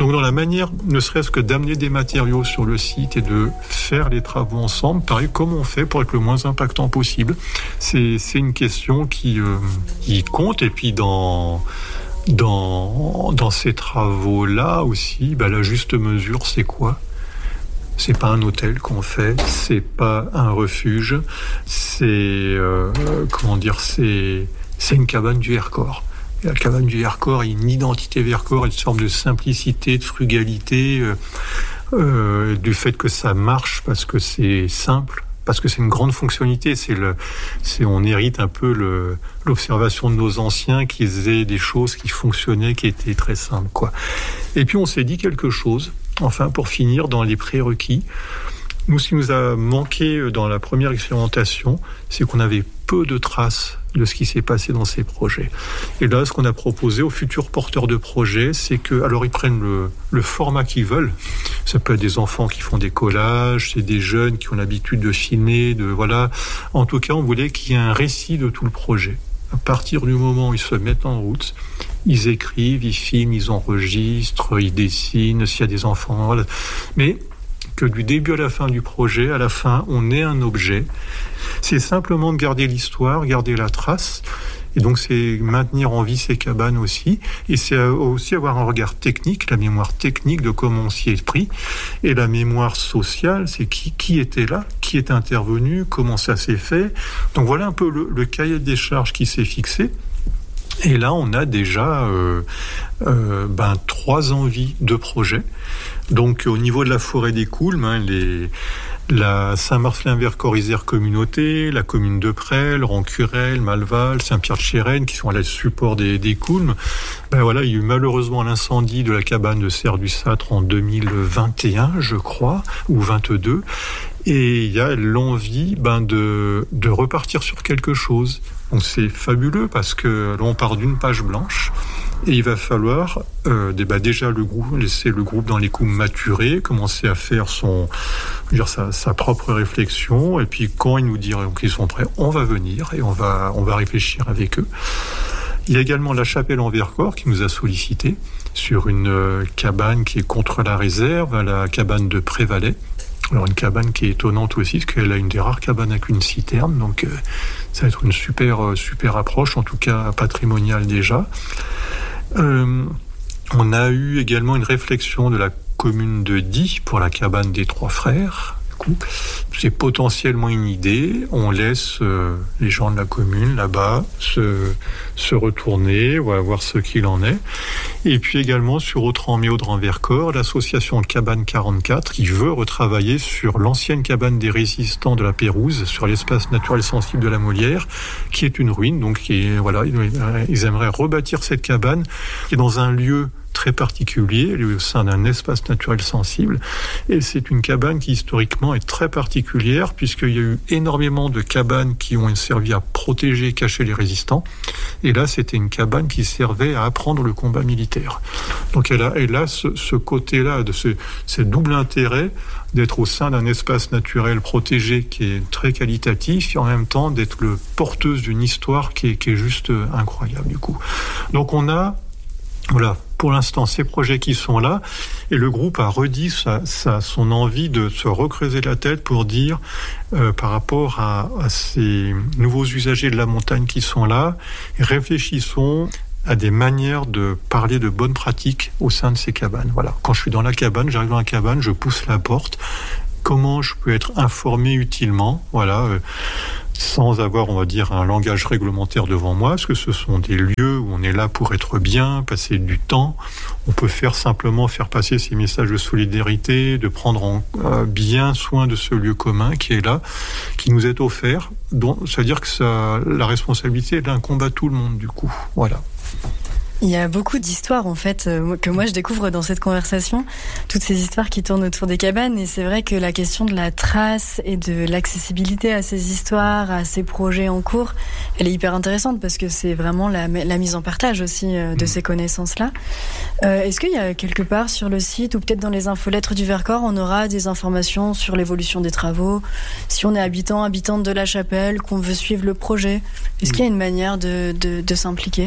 Donc dans la manière, ne serait-ce que d'amener des matériaux sur le site et de faire les travaux ensemble, pareil, comment on fait pour être le moins impactant possible, c'est une question qui compte. Et puis dans ces travaux-là aussi, la juste mesure, c'est quoi ? C'est pas un hôtel qu'on fait, c'est pas un refuge, c'est une cabane du Vercors. La cabane du Vercors, une identité Vercors, une forme de simplicité, de frugalité, du fait que ça marche parce que c'est simple, parce que c'est une grande fonctionnalité. On hérite un peu l'observation de nos anciens qui faisaient des choses qui fonctionnaient, qui étaient très simples, quoi. Et puis on s'est dit quelque chose, enfin pour finir, dans les prérequis. Nous, ce qui nous a manqué dans la première expérimentation, c'est qu'on avait peu de traces de ce qui s'est passé dans ces projets. Et là, ce qu'on a proposé aux futurs porteurs de projets, c'est que, alors ils prennent le format qu'ils veulent. Ça peut être des enfants qui font des collages, c'est des jeunes qui ont l'habitude de filmer, voilà. En tout cas, on voulait qu'il y ait un récit de tout le projet. À partir du moment où ils se mettent en route, ils écrivent, ils filment, ils enregistrent, ils dessinent, s'il y a des enfants, voilà. Mais que du début à la fin du projet, à la fin, on ait un objet. C'est simplement de garder l'histoire, garder la trace. Et donc, c'est maintenir en vie ces cabanes aussi. Et c'est aussi avoir un regard technique, la mémoire technique de comment on s'y est pris. Et la mémoire sociale, c'est qui était là, qui est intervenu, comment ça s'est fait. Donc, voilà un peu le cahier des charges qui s'est fixé. Et là, on a déjà 3 envies de projets. Donc, au niveau de la forêt des Coulmes, la Saint-Marcellin-Vercors-Isère communauté, la commune de Presles, Rancurel, Malval, Saint-Pierre-de-Chérennes, qui sont à la support des Coulmes. Il y a eu malheureusement l'incendie de la cabane de Serre-du-Sâtre en 2021, je crois, ou 22. Et il y a l'envie de repartir sur quelque chose. Donc c'est fabuleux parce que là, on part d'une page blanche et il va falloir déjà laisser le groupe dans les coups maturer, commencer à faire sa propre réflexion, et puis quand ils nous diront qu'ils sont prêts, on va venir et on va réfléchir avec eux. Il y a également la Chapelle en Vercors qui nous a sollicité sur une cabane qui est contre la réserve, la cabane de Prévalet. Alors une cabane qui est étonnante aussi, parce qu'elle a une des rares cabanes avec une citerne, donc ça va être une super approche, en tout cas patrimoniale déjà. On a eu également une réflexion de la commune de Die pour la cabane des Trois Frères. C'est potentiellement une idée. On laisse les gens de la commune là-bas se retourner, on va voir ce qu'il en est. Et puis également sur Autran-Méaudran-Vercors, l'association Cabane 44 qui veut retravailler sur l'ancienne cabane des résistants de la Pérouse, sur l'espace naturel sensible de la Molière, qui est une ruine. Donc ils aimeraient rebâtir cette cabane qui est dans un lieu très particulier, au sein d'un espace naturel sensible. Et c'est une cabane qui historiquement est très particulière, puisqu'il y a eu énormément de cabanes qui ont servi à protéger et cacher les résistants. Et là, c'était une cabane qui servait à apprendre le combat militaire. Donc elle a ce côté-là, de ce double intérêt d'être au sein d'un espace naturel protégé qui est très qualitatif, et en même temps d'être porteuse d'une histoire qui est juste incroyable du coup. Donc on a pour l'instant, ces projets qui sont là, et le groupe a redit son envie de se recreuser la tête pour dire, par rapport à ces nouveaux usagers de la montagne qui sont là, réfléchissons à des manières de parler de bonnes pratiques au sein de ces cabanes. Voilà. Quand je suis dans la cabane, j'arrive dans la cabane, je pousse la porte. Comment je peux être informé utilement, sans avoir, on va dire, un langage réglementaire devant moi, parce que ce sont des lieux où on est là pour être bien, passer du temps. On peut simplement faire passer ces messages de solidarité, de prendre bien soin de ce lieu commun qui est là, qui nous est offert. Donc, c'est-à-dire que la responsabilité elle incombe à tout le monde, du coup. Voilà. Il y a beaucoup d'histoires en fait que moi je découvre dans cette conversation, toutes ces histoires qui tournent autour des cabanes, et c'est vrai que la question de la trace et de l'accessibilité à ces histoires, à ces projets en cours, elle est hyper intéressante parce que c'est vraiment la mise en partage aussi de ces connaissances-là. Est-ce qu'il y a quelque part sur le site ou peut-être dans les infolettres du Vercors, on aura des informations sur l'évolution des travaux, si on est habitante de la chapelle, qu'on veut suivre le projet, est-ce qu'il y a une manière de s'impliquer ?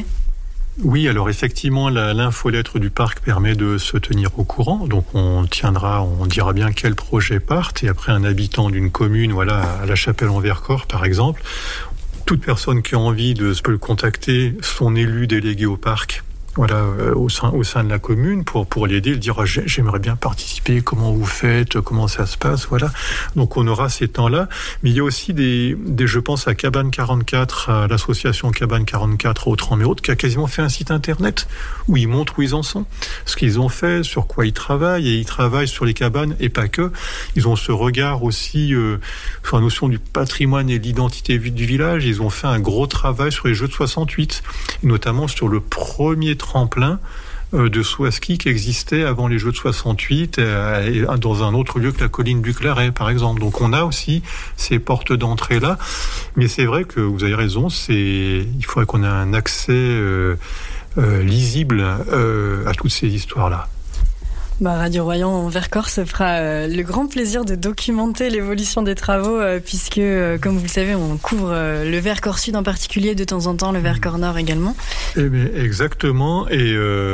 Oui, alors effectivement, l'infolettre du parc permet de se tenir au courant. Donc on dira bien quels projets partent. Et après, un habitant d'une commune, voilà, à La Chapelle-en-Vercors, par exemple, toute personne qui a envie peut le contacter, son élu délégué au parc. Voilà, au sein de la commune pour l'aider, le dire j'aimerais bien participer, comment vous faites, comment ça se passe, voilà. Donc on aura ces temps-là, mais il y a aussi des je pense à Cabane 44, à l'association Cabane 44 à Autran-Méaude, qui a quasiment fait un site internet où ils montrent où ils en sont, ce qu'ils ont fait, sur quoi ils travaillent, et ils travaillent sur les cabanes et pas que. Ils ont ce regard aussi sur la notion du patrimoine et de l'identité du village. Ils ont fait un gros travail sur les jeux de 68, et notamment sur le premier tremplin de saut à ski qui existait avant les Jeux de 68 dans un autre lieu que la colline du Claret, par exemple. Donc on a aussi ces portes d'entrée là, mais c'est vrai que vous avez raison, il faudrait qu'on ait un accès lisible à toutes ces histoires là. Radio Royan en Vercors se fera le grand plaisir de documenter l'évolution des travaux puisque, comme vous le savez, on couvre le Vercors Sud en particulier, de temps en temps le Vercors Nord également. Eh bien, exactement. Et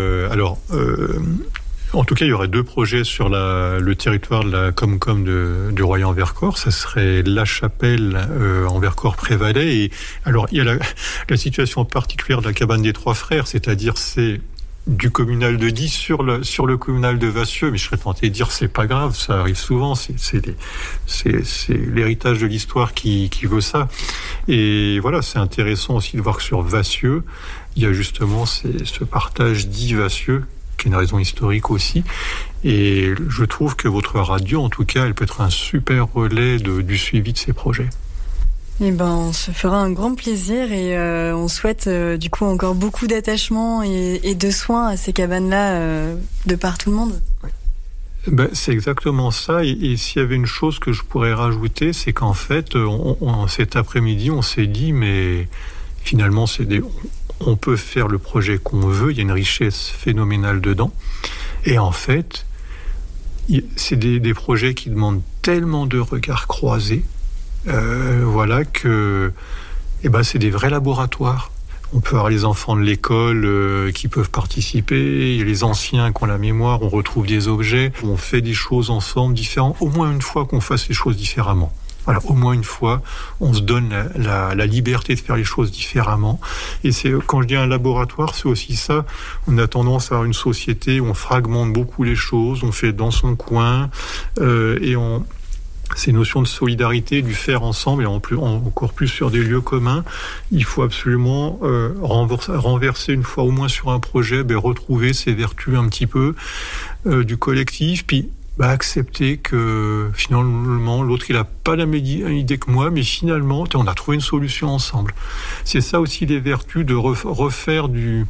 en tout cas, il y aurait 2 projets sur le territoire de la Comcom du Royan-Vercors. Ça serait La Chapelle en Vercors-Prévalais. Et alors, il y a la situation particulière de la cabane des Trois Frères, c'est-à-dire c'est du communal de Die sur le communal de Vassieux, mais je serais tenté de dire c'est pas grave, ça arrive souvent, c'est l'héritage de l'histoire qui veut ça. Et voilà, c'est intéressant aussi de voir que sur Vassieux, il y a justement ce partage Die-Vassieux, qui est une raison historique aussi. Et je trouve que votre radio, en tout cas, elle peut être un super relais du suivi de ces projets. Eh ben, on se fera un grand plaisir et on souhaite du coup encore beaucoup d'attachement et de soins à ces cabanes-là de par tout le monde. Oui. Ben, c'est exactement ça. Et s'il y avait une chose que je pourrais rajouter, c'est qu'en fait, cet après-midi, on s'est dit, mais finalement, on peut faire le projet qu'on veut. Il y a une richesse phénoménale dedans. Et en fait, c'est des projets qui demandent tellement de regards croisés. Voilà que c'est des vrais laboratoires. On peut avoir les enfants de l'école qui peuvent participer, il y a les anciens qui ont la mémoire, on retrouve des objets, on fait des choses ensemble différentes, au moins une fois qu'on fasse les choses différemment. Voilà, au moins une fois, on se donne la liberté de faire les choses différemment. Et quand je dis un laboratoire, c'est aussi ça. On a tendance à avoir une société où on fragmente beaucoup les choses, on fait dans son coin, et ces notions de solidarité, du faire ensemble et encore plus sur des lieux communs, il faut absolument renverser une fois au moins sur un projet, retrouver ces vertus un petit peu du collectif, puis accepter que finalement l'autre il n'a pas la même idée que moi, mais finalement on a trouvé une solution ensemble. C'est ça aussi les vertus de refaire du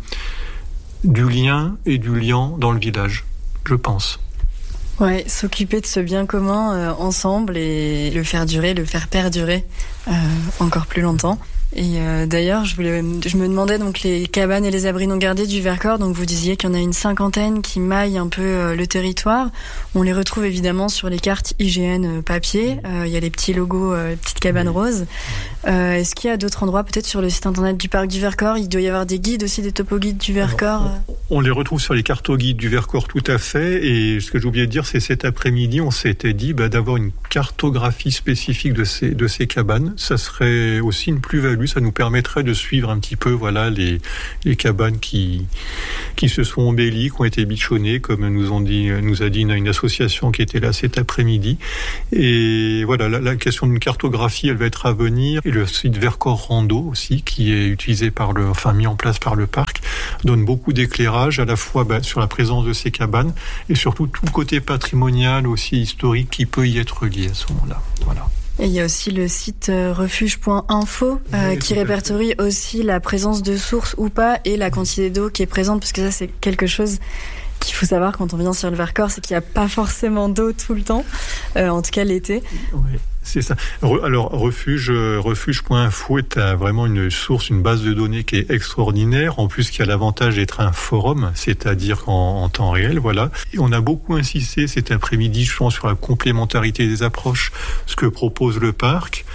lien et du liant dans le village, je pense. Ouais, s'occuper de ce bien commun ensemble et le faire durer, le faire perdurer encore plus longtemps. Et d'ailleurs, je me demandais donc les cabanes et les abris non gardés du Vercors. Donc vous disiez qu'il y en a une 50aine qui maillent un peu le territoire. On les retrouve évidemment sur les cartes IGN papier. Il y a les petits logos, petites cabanes roses. Est-ce qu'il y a d'autres endroits, peut-être sur le site internet du parc du Vercors? Il doit y avoir des guides aussi, des topo-guides du Vercors. On les retrouve sur les carto-guides du Vercors, tout à fait. Et ce que j'ai oublié de dire, c'est cet après-midi, on s'était dit d'avoir une cartographie spécifique de ces cabanes. Ça serait aussi une plus-value. Ça nous permettrait de suivre un petit peu les cabanes qui se sont embellies, qui ont été bichonnées, comme nous a dit une association qui était là cet après-midi. Et voilà, la question d'une cartographie, elle va être à venir. Et le site Vercors Rando aussi, qui est utilisé mis en place par le parc, donne beaucoup d'éclairage à la fois sur la présence de ces cabanes et surtout tout le côté patrimonial aussi historique qui peut y être lié à ce moment-là. Voilà. Et il y a aussi le site refuge.info qui répertorie aussi la présence de sources ou pas et la quantité d'eau qui est présente, parce que ça c'est quelque chose qu'il faut savoir quand on vient sur le Vercors, c'est qu'il n'y a pas forcément d'eau tout le temps, en tout cas l'été. Oui, c'est ça. Alors refuge.info est vraiment une source, une base de données qui est extraordinaire, en plus qui a l'avantage d'être un forum, c'est-à-dire en temps réel, voilà. Et on a beaucoup insisté cet après-midi, je pense, sur la complémentarité des approches, ce que propose le parc,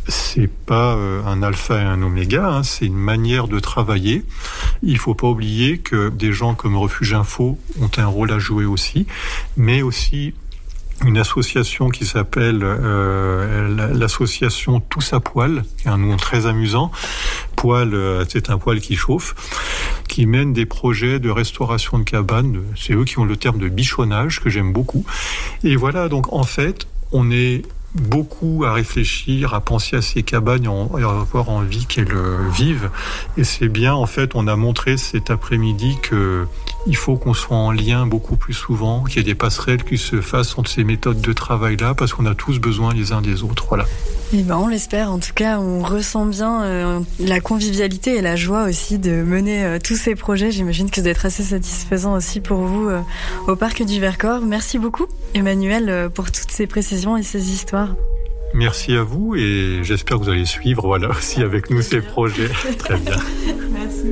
c'est pas un alpha et un oméga, c'est une manière de travailler. Il faut pas oublier que des gens comme Refuge Info ont un rôle à jouer aussi, mais aussi une association qui s'appelle l'association Tous à Poil, qui est un nom très amusant. Poil, c'est un poil qui chauffe, qui mène des projets de restauration de cabanes. C'est eux qui ont le terme de bichonnage, que j'aime beaucoup. Et voilà, donc en fait, on est beaucoup à réfléchir, à penser à ces cabanes et à avoir envie qu'elles vivent. Et c'est bien, en fait, on a montré cet après-midi qu'il faut qu'on soit en lien beaucoup plus souvent, qu'il y ait des passerelles qui se fassent entre ces méthodes de travail-là, parce qu'on a tous besoin les uns des autres. Voilà. Eh ben, on l'espère. En tout cas, on ressent bien la convivialité et la joie aussi de mener tous ces projets. J'imagine que ça doit être assez satisfaisant aussi pour vous au Parc du Vercors. Merci beaucoup, Emmanuel, pour toutes ces précisions et ces histoires. Merci à vous et j'espère que vous allez suivre aussi avec nous ces projets. Très bien. Merci.